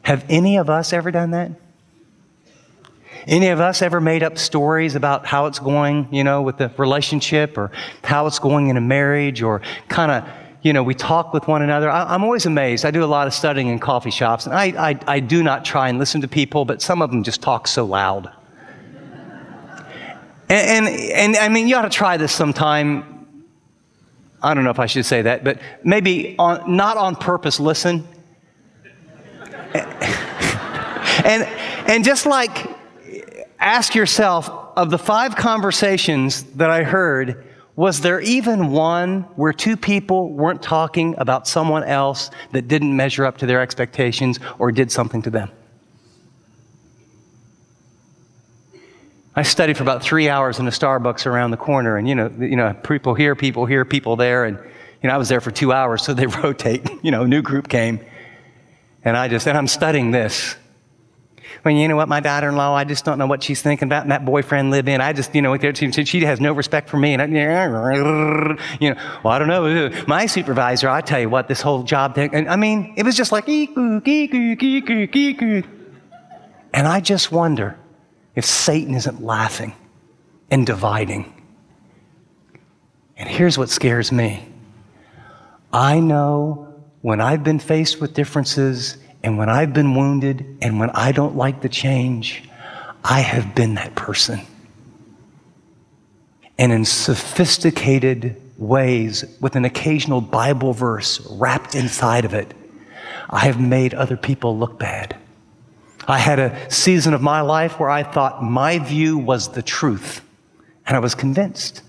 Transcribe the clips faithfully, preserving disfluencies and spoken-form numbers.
Have any of us ever done that? Any of us ever made up stories about how it's going, you know, with the relationship, or how it's going in a marriage, or kind of, you know, we talk with one another? I, I'm always amazed. I do a lot of studying in coffee shops, and I, I, I do not try and listen to people, but some of them just talk so loud. and, and, and I mean, you ought to try this sometime. I don't know if I should say that, but maybe on, not on purpose listen. and, and just like, ask yourself, of the five conversations that I heard, was there even one where two people weren't talking about someone else that didn't measure up to their expectations or did something to them? I studied for about three hours in a Starbucks around the corner, and you know, you know, people here, people here, people there, and you know, I was there for two hours, so they rotate. You know, a new group came, and I just, and I'm studying this. Well, you know what, my daughter-in-law, I just don't know what she's thinking about, and that boyfriend live in. I just, you know, she, she has no respect for me. And I, you know, well, I don't know. My supervisor, I tell you what, this whole job thing, and I mean, it was just like, and I just wonder if Satan isn't laughing and dividing. And here's what scares me. I know when I've been faced with differences, and when I've been wounded, and when I don't like the change, I have been that person. And in sophisticated ways, with an occasional Bible verse wrapped inside of it, I have made other people look bad. I had a season of my life where I thought my view was the truth, and I was convinced.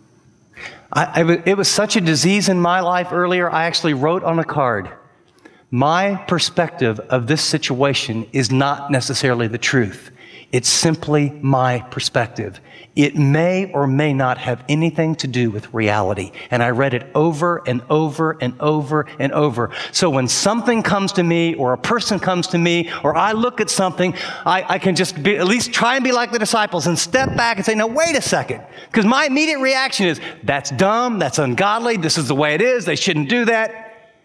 I, I, it was such a disease in my life earlier, I actually wrote on a card, my perspective of this situation is not necessarily the truth. It's simply my perspective. It may or may not have anything to do with reality. And I read it over and over and over and over. So when something comes to me, or a person comes to me, or I look at something, I, I can just be, at least try and be like the disciples and step back and say, no, wait a second. Because my immediate reaction is, that's dumb, that's ungodly, this is the way it is, they shouldn't do that.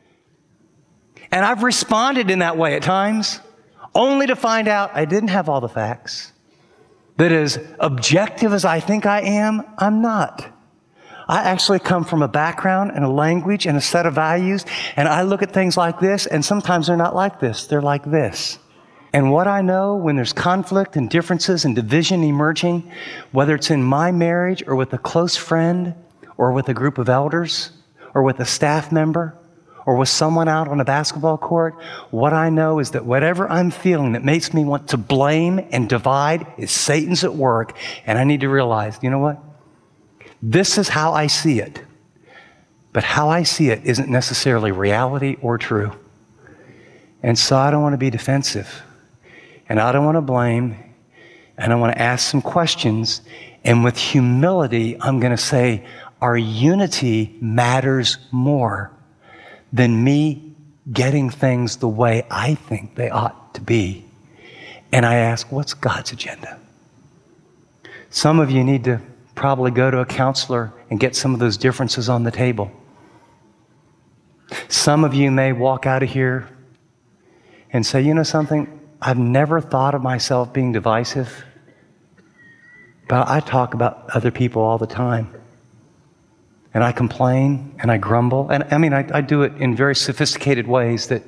And I've responded in that way at times, only to find out I didn't have all the facts. That as objective as I think I am, I'm not. I actually come from a background and a language and a set of values, and I look at things like this, and sometimes they're not like this, they're like this. And what I know when there's conflict and differences and division emerging, whether it's in my marriage or with a close friend or with a group of elders or with a staff member, or with someone out on a basketball court, what I know is that whatever I'm feeling that makes me want to blame and divide is Satan's at work, and I need to realize, you know what? This is how I see it. But how I see it isn't necessarily reality or true. And so I don't want to be defensive. And I don't want to blame. And I want to ask some questions. And with humility, I'm going to say, our unity matters more than me getting things the way I think they ought to be. And I ask, what's God's agenda? Some of you need to probably go to a counselor and get some of those differences on the table. Some of you may walk out of here and say, you know something, I've never thought of myself being divisive, but I talk about other people all the time. And I complain and I grumble. And I mean, I, I do it in very sophisticated ways that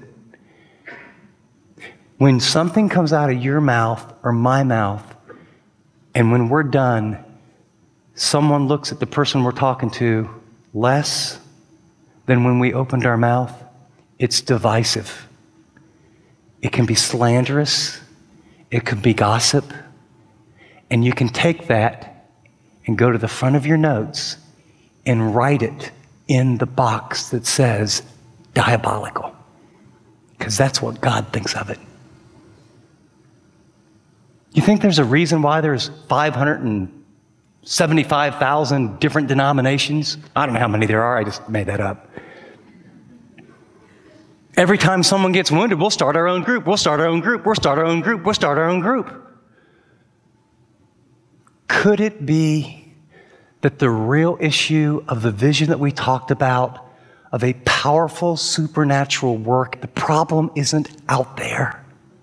when something comes out of your mouth or my mouth, and when we're done, someone looks at the person we're talking to less than when we opened our mouth, it's divisive. It can be slanderous. It could be gossip. And you can take that and go to the front of your notes and write it in the box that says diabolical. Because that's what God thinks of it. You think there's a reason why there's five hundred seventy-five thousand different denominations? I don't know how many there are, I just made that up. Every time someone gets wounded, we'll start our own group, we'll start our own group, we'll start our own group, we'll start our own group. Could it be that the real issue of the vision that we talked about, of a powerful supernatural work, the problem isn't out there.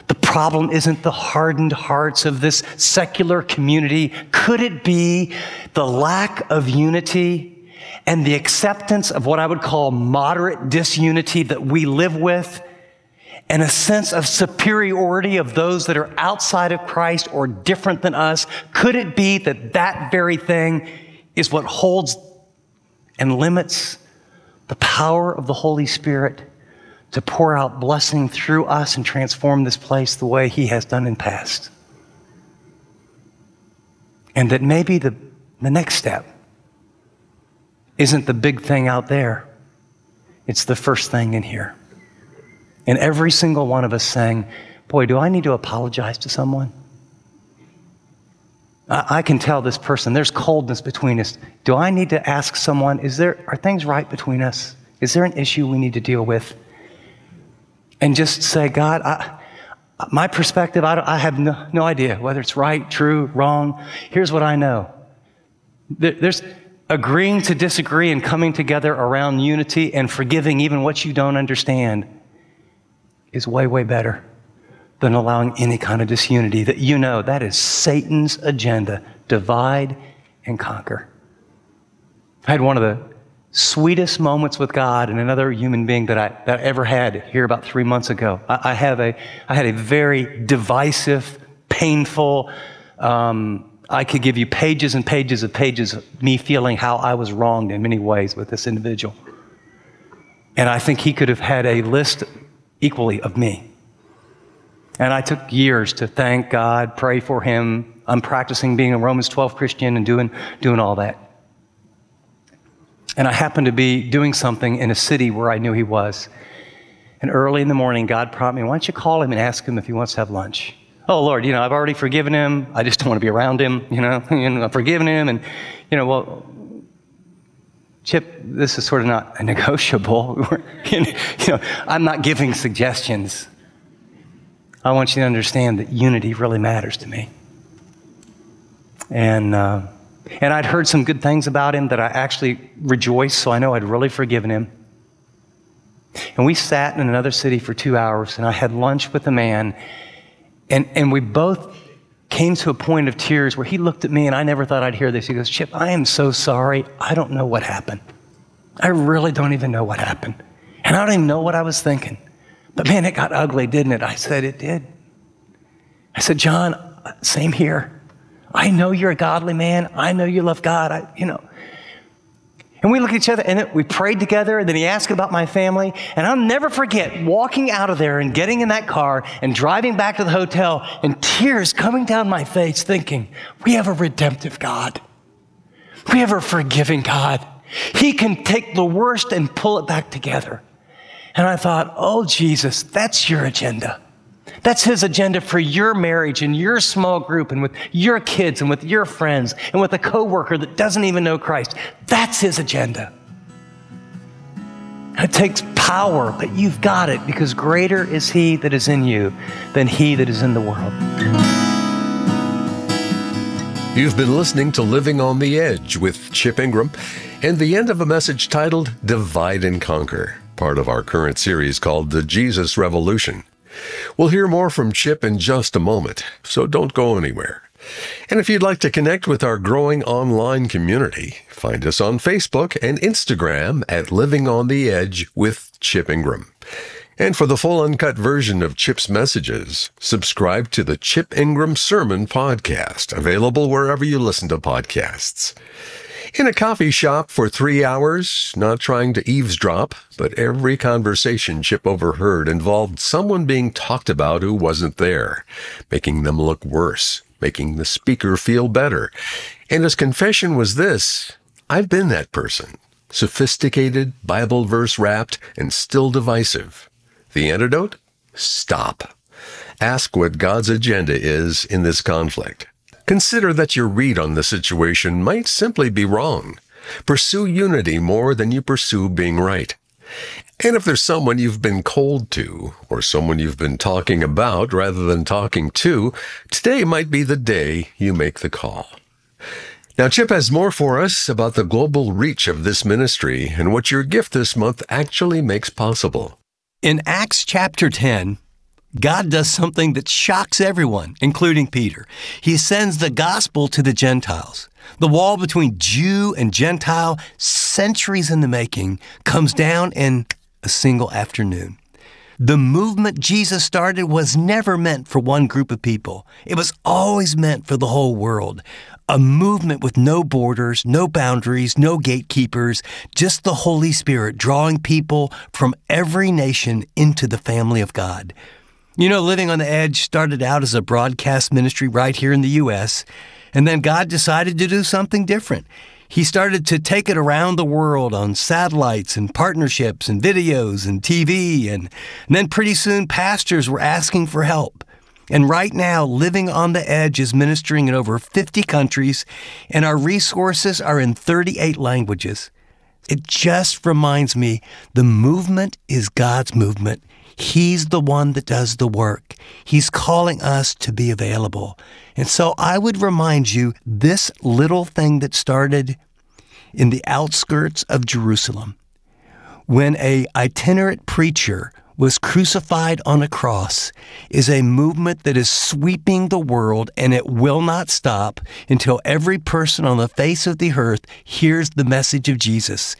The problem isn't the hardened hearts of this secular community. Could it be the lack of unity and the acceptance of what I would call moderate disunity that we live with, and a sense of superiority of those that are outside of Christ or different than us? Could it be that that very thing is what holds and limits the power of the Holy Spirit to pour out blessing through us and transform this place the way He has done in past? And that maybe the, the next step isn't the big thing out there. It's the first thing in here. And every single one of us saying, boy, do I need to apologize to someone? I, I can tell this person, there's coldness between us. Do I need to ask someone, is there, are things right between us? Is there an issue we need to deal with? And just say, God, I, my perspective, I, I have no, no idea whether it's right, true, wrong. Here's what I know. There, there's agreeing to disagree and coming together around unity and forgiving even what you don't understand is way, way better than allowing any kind of disunity that you know that is Satan's agenda. Divide and conquer. I had one of the sweetest moments with God and another human being that I that I ever had here about three months ago. I, I have a I had a very divisive, painful. Um, I could give you pages and pages of pages of me feeling how I was wronged in many ways with this individual, and I think he could have had a list equally of me. And I took years to thank God, pray for him. I'm practicing being a Romans twelve Christian and doing doing all that. And I happened to be doing something in a city where I knew he was. And early in the morning, God prompted me, why don't you call him and ask him if he wants to have lunch? Oh, Lord, you know, I've already forgiven him. I just don't want to be around him, you know. And I've forgiven him. And, you know, well, Chip, this is sort of not a negotiable. you know, I'm not giving suggestions. I want you to understand that unity really matters to me. And... Uh, And I'd heard some good things about him that I actually rejoiced, so I know I'd really forgiven him. And we sat in another city for two hours, and I had lunch with a man, and, and we both came to a point of tears where he looked at me, and I never thought I'd hear this. He goes, Chip, I am so sorry. I don't know what happened. I really don't even know what happened. And I don't even know what I was thinking. But man, it got ugly, didn't it? I said, it did. I said, John, same here. I know you're a godly man. I know you love God. I, you know. And we looked at each other, and we prayed together, and then he asked about my family. And I'll never forget walking out of there and getting in that car and driving back to the hotel and tears coming down my face thinking, we have a redemptive God. We have a forgiving God. He can take the worst and pull it back together. And I thought, oh, Jesus, that's your agenda. That's his agenda for your marriage and your small group and with your kids and with your friends and with a coworker that doesn't even know Christ. That's his agenda. It takes power, but you've got it because greater is he that is in you than he that is in the world. You've been listening to Living on the Edge with Chip Ingram and the end of a message titled Divide and Conquer, part of our current series called The Jesus Revolution. We'll hear more from Chip in just a moment, so don't go anywhere. And if you'd like to connect with our growing online community, find us on Facebook and Instagram at Living on the Edge with Chip Ingram. And for the full uncut version of Chip's messages, subscribe to the Chip Ingram Sermon Podcast, available wherever you listen to podcasts. In a coffee shop for three hours, not trying to eavesdrop, but every conversation Chip overheard involved someone being talked about who wasn't there, making them look worse, making the speaker feel better. And his confession was this: I've been that person, sophisticated, Bible verse wrapped, and still divisive. The antidote? Stop. Ask what God's agenda is in this conflict. Consider that your read on the situation might simply be wrong. Pursue unity more than you pursue being right. And if there's someone you've been cold to, or someone you've been talking about rather than talking to, today might be the day you make the call. Now, Chip has more for us about the global reach of this ministry and what your gift this month actually makes possible. In Acts chapter ten, God does something that shocks everyone, including Peter. He sends the gospel to the Gentiles. The wall between Jew and Gentile, centuries in the making, comes down in a single afternoon. The movement Jesus started was never meant for one group of people. It was always meant for the whole world. A movement with no borders, no boundaries, no gatekeepers, just the Holy Spirit drawing people from every nation into the family of God. You know, Living on the Edge started out as a broadcast ministry right here in the U S, and then God decided to do something different. He started to take it around the world on satellites and partnerships and videos and T V, and, and then pretty soon pastors were asking for help. And right now, Living on the Edge is ministering in over fifty countries, and our resources are in thirty-eight languages. It just reminds me the movement is God's movement. He's the one that does the work. He's calling us to be available. And so I would remind you, this little thing that started in the outskirts of Jerusalem, when an itinerant preacher was crucified on a cross, is a movement that is sweeping the world, and it will not stop until every person on the face of the earth hears the message of Jesus.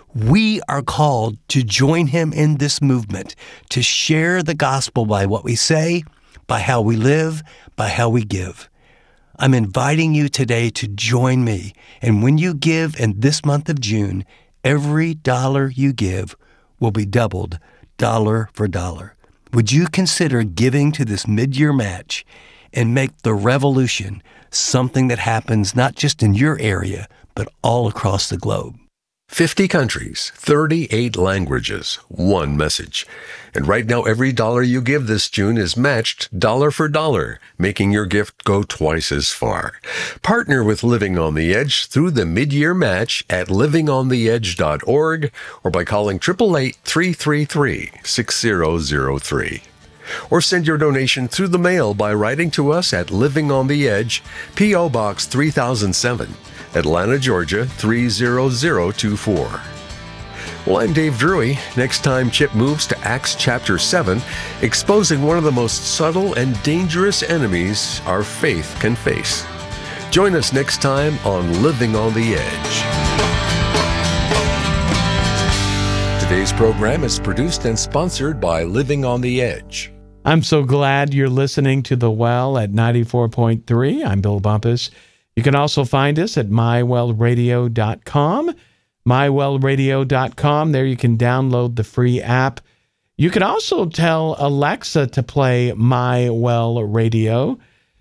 We are called to join him in this movement, to share the gospel by what we say, by how we live, by how we give. I'm inviting you today to join me, and when you give in this month of June, every dollar you give will be doubled, dollar for dollar. Would you consider giving to this mid-year match and make the revolution something that happens not just in your area, but all across the globe? fifty countries, thirty-eight languages, one message. And right now, every dollar you give this June is matched dollar for dollar, making your gift go twice as far. Partner with Living on the Edge through the mid-year match at living on the edge dot org or by calling eight eight eight, three three three, six zero zero three. Or send your donation through the mail by writing to us at Living on the Edge, P O Box three thousand seven, Atlanta, Georgia three zero zero two four. Well, I'm Dave Drury. Next time, Chip moves to Acts chapter seven, exposing one of the most subtle and dangerous enemies our faith can face. Join us next time on Living on the Edge. Today's program is produced and sponsored by Living on the Edge. I'm so glad you're listening to The Well at ninety-four point three. I'm Bill Bumpus. You can also find us at my well radio dot com. my well radio dot com. There you can download the free app. You can also tell Alexa to play My Well Radio.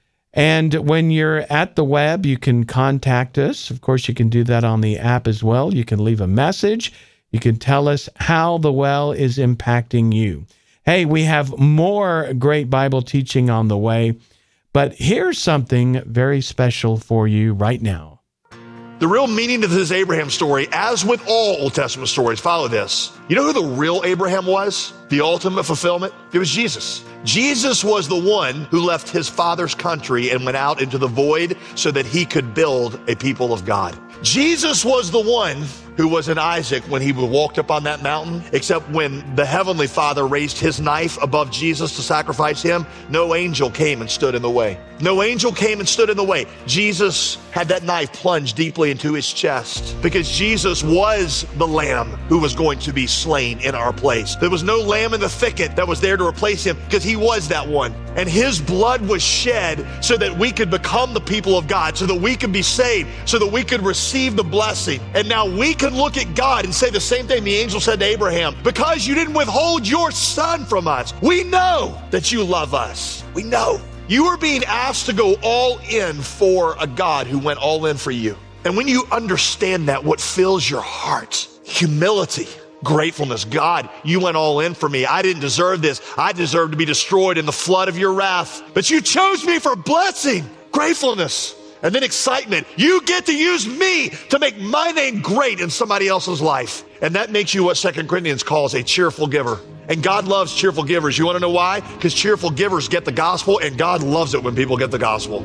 And when you're at the web, you can contact us. Of course, you can do that on the app as well. You can leave a message. You can tell us how the well is impacting you. Hey, we have more great Bible teaching on the way, but here's something very special for you right now. The real meaning of this Abraham story, as with all Old Testament stories, follow this. You know who the real Abraham was? The ultimate fulfillment? It was Jesus. Jesus was the one who left his father's country and went out into the void so that he could build a people of God. Jesus was the one who was in Isaac when he walked up on that mountain, except when the Heavenly Father raised his knife above Jesus to sacrifice him, no angel came and stood in the way. No angel came and stood in the way. Jesus had that knife plunged deeply into his chest because Jesus was the lamb who was going to be slain in our place. There was no lamb in the thicket that was there to replace him because he was that one. And his blood was shed so that we could become the people of God, so that we could be saved, so that we could receive the blessing. And now we can look at God and say the same thing the angel said to Abraham. Because you didn't withhold your son from us, we know that you love us. We know. You are being asked to go all in for a God who went all in for you. And when you understand that, what fills your heart? Humility. Gratefulness. God, you went all in for me. I didn't deserve this. I deserve to be destroyed in the flood of your wrath. But you chose me for blessing. Gratefulness. And then excitement. You get to use me to make my name great in somebody else's life. And that makes you what Second Corinthians calls a cheerful giver. And God loves cheerful givers. You want to know why? Because cheerful givers get the gospel, and God loves it when people get the gospel.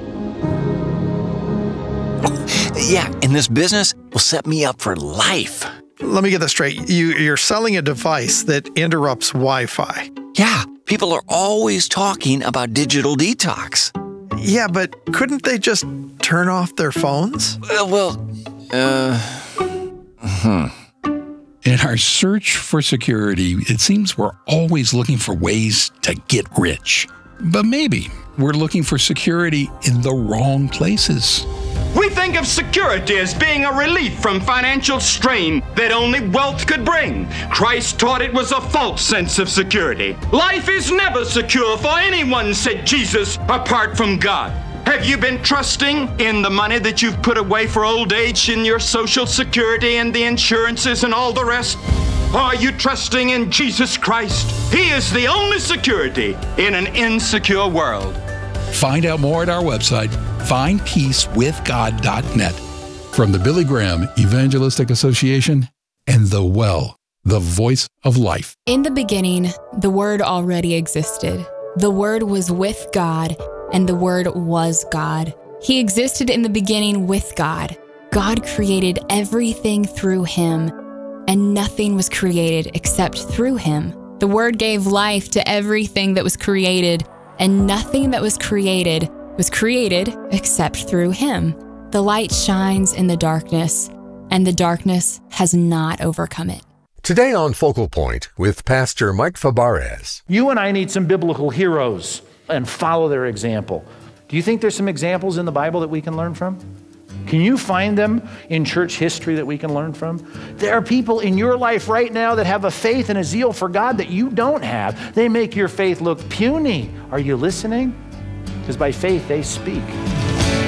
Yeah, and this business will set me up for life. Let me get this straight. You, you're selling a device that interrupts Wi-Fi. Yeah, People are always talking about digital detox. Yeah, but couldn't they just turn off their phones? Uh, well, uh, hmm. In our search for security, it seems we're always looking for ways to get rich. But maybe we're looking for security in the wrong places. We think of security as being a relief from financial strain that only wealth could bring. Christ taught it was a false sense of security. Life is never secure for anyone, said Jesus, apart from God. Have you been trusting in the money that you've put away for old age, in your Social Security and the insurances and all the rest? Or are you trusting in Jesus Christ? He is the only security in an insecure world. Find out more at our website, find peace with god dot net. From the Billy Graham Evangelistic Association and The Well, the voice of life. In the beginning, the Word already existed. The Word was with God, and the Word was God. He existed in the beginning with God. God created everything through Him, and nothing was created except through Him. The Word gave life to everything that was created, and nothing that was created was created except through Him. The light shines in the darkness, and the darkness has not overcome it. Today on Focal Point with Pastor Mike Fabarez. You and I need some biblical heroes and follow their example. Do you think there's some examples in the Bible that we can learn from? Can you find them in church history that we can learn from? There are people in your life right now that have a faith and a zeal for God that you don't have. They make your faith look puny. Are you listening? Because by faith they speak.